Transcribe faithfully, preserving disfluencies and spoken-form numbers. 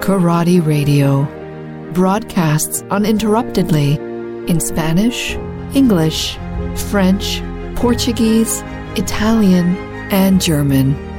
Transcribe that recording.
Karate Radio. Broadcasts uninterruptedly in Spanish, English, French, Portuguese, Italian, and German.